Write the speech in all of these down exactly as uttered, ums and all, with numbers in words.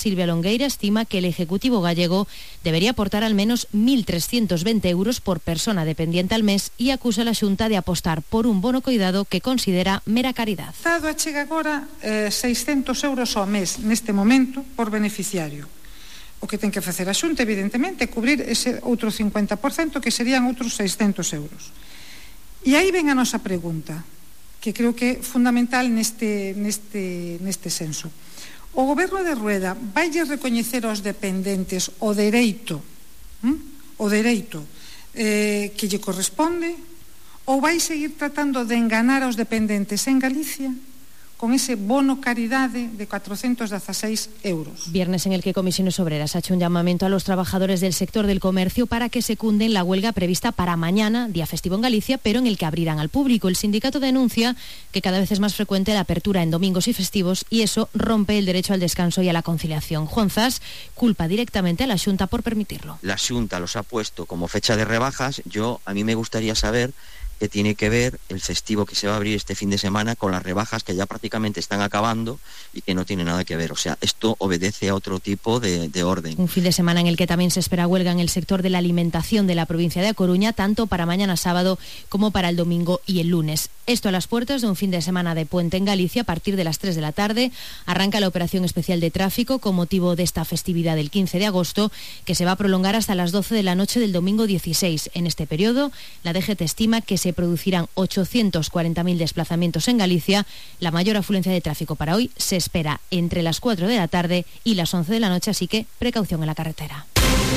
Silvia Longueira, estima que el Ejecutivo gallego debería aportar al menos mil trescientos veinte euros por persona dependiente al mes e acusa a la Xunta de apostar por un bono coidado que considera mera caridad. O Estado achega agora eh, seiscentos euros ao mes neste momento por beneficiario. O que ten que facer a Xunta, evidentemente, é cubrir ese outro cincuenta por cento, que serían outros seiscentos euros. E aí ven a nosa pregunta, que creo que é fundamental neste, neste, neste senso. O Goberno de Rueda vai recoñecer aos dependentes o dereito, hm? o dereito eh, que lle corresponde, ou vai seguir tratando de enganar aos dependentes en Galicia con ese bono caridade de cuatrocientos dieciséis euros. Viernes en el que Comisiones Obreras ha hecho un llamamiento a los trabajadores del sector del comercio para que secunden la huelga prevista para mañana, día festivo en Galicia, pero en el que abrirán al público. El sindicato denuncia que cada vez es más frecuente la apertura en domingos y festivos y eso rompe el derecho al descanso y a la conciliación. Juan Zas culpa directamente a la Xunta por permitirlo. La Xunta los ha puesto como fecha de rebajas. Yo, a mí me gustaría saber que tiene que ver el festivo que se va a abrir este fin de semana con las rebajas que ya prácticamente están acabando y que no tiene nada que ver. O sea, esto obedece a otro tipo de, de orden. Un fin de semana en el que también se espera huelga en el sector de la alimentación de la provincia de A Coruña, tanto para mañana sábado como para el domingo y el lunes. Esto a las puertas de un fin de semana de puente en Galicia. A partir de las tres de la tarde arranca la operación especial de tráfico con motivo de esta festividad del quince de agosto, que se va a prolongar hasta las doce de la noche del domingo dieciséis. En este periodo, la D G T estima que se producirán ochocientos cuarenta mil desplazamientos en Galicia. La mayor afluencia de tráfico para hoy se espera entre las cuatro de la tarde y las once de la noche, así que precaución en la carretera.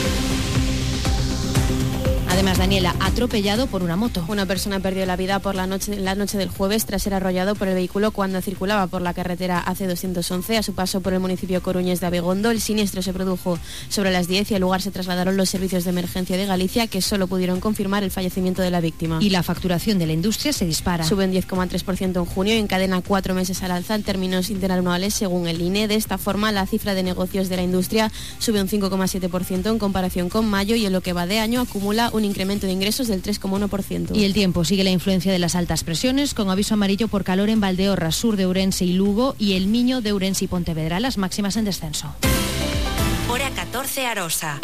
Además, Daniela, atropellado por una moto. Una persona perdió la vida por la noche, la noche del jueves tras ser arrollado por el vehículo cuando circulaba por la carretera A C doscientos once a su paso por el municipio coruñés de Abegondo. El siniestro se produjo sobre las diez y al lugar se trasladaron los servicios de emergencia de Galicia, que solo pudieron confirmar el fallecimiento de la víctima. Y la facturación de la industria se dispara. Sube un diez coma tres por ciento en junio y encadena cuatro meses al alza en términos interanuales según el I N E. De esta forma, la cifra de negocios de la industria sube un cinco coma siete por ciento en comparación con mayo y en lo que va de año acumula un incremento de ingresos del tres coma uno por ciento. Y el tiempo sigue la influencia de las altas presiones, con aviso amarillo por calor en Valdeorras, sur de Ourense y Lugo, y el Miño de Ourense y Pontevedra, las máximas en descenso. Hora catorce, Arosa.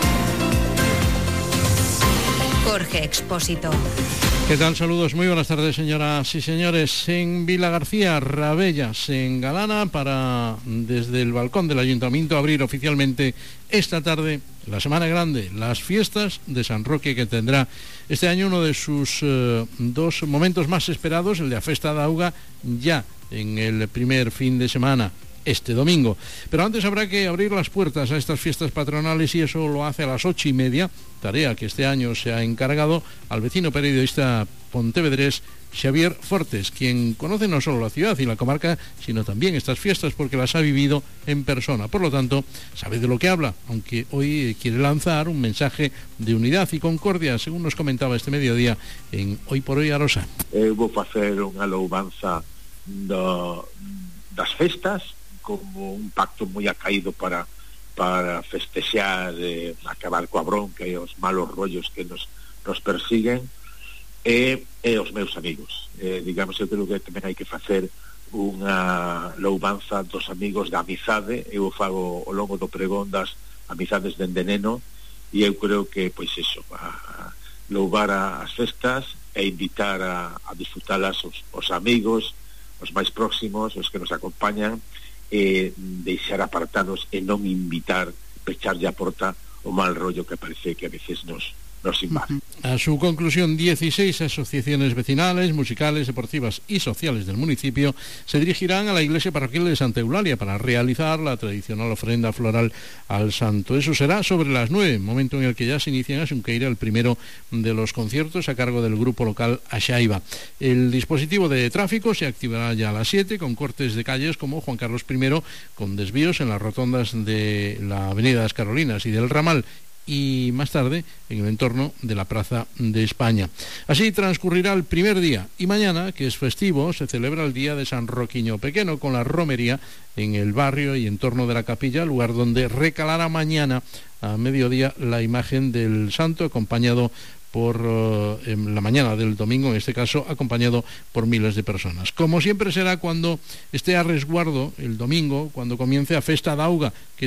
Jorge Expósito. ¿Qué tal? Saludos, muy buenas tardes, señoras y señores. En Vilagarcía, Rabella se engalana para, desde el balcón del Ayuntamiento, abrir oficialmente esta tarde la Semana Grande, las fiestas de San Roque, que tendrá este año uno de sus eh, dos momentos más esperados, el de la Festa d'Auga, ya en el primer fin de semana, este domingo. Pero antes habrá que abrir las puertas a estas fiestas patronales y eso lo hace a las ocho y media, tarea que este año se ha encargado al vecino periodista pontevedrés Xavier Fortes, quien conoce no solo la ciudad y la comarca, sino también estas fiestas porque las ha vivido en persona. Por lo tanto, sabe de lo que habla, aunque hoy quiere lanzar un mensaje de unidad y concordia, según nos comentaba este mediodía en Hoy por Hoy Arosa. Eu vou facer unha louvanza do, das festas, como un pacto moi acaído para para festexar, eh, acabar coa bronca e os malos rollos que nos, nos persiguen, e, e os meus amigos. Eh, digamos, eu creo que tamén hai que facer unha louvanza dos amigos da amizade. Eu fago ao longo do pregón das amizades dende neno, e eu creo que, pois eso, a, a louvar a, as festas e invitar a, a disfrutalas os, os amigos, os máis próximos, os que nos acompañan, e deixar apartados e non invitar, pecharlle a porta o mal rollo que parece que a veces nos, nos invade. A su conclusión, dieciséis asociaciones vecinales, musicales, deportivas y sociales del municipio se dirigirán a la iglesia parroquial de Santa Eulalia para realizar la tradicional ofrenda floral al santo. Eso será sobre las nueve, momento en el que ya se inicia en Asunqueira el primero de los conciertos a cargo del grupo local Axaiba. El dispositivo de tráfico se activará ya a las siete con cortes de calles como Juan Carlos primero, con desvíos en las rotondas de la avenida Las Carolinas y del ramal, y más tarde en el entorno de la Plaza de España. Así transcurrirá el primer día, y mañana, que es festivo, se celebra el Día de San Roquiño Pequeno con la romería en el barrio y entorno de la capilla, lugar donde recalará mañana a mediodía la imagen del santo, acompañado por uh, en la mañana del domingo, en este caso acompañado por miles de personas. Como siempre será cuando esté a resguardo el domingo, cuando comience a Festa d'Auga, que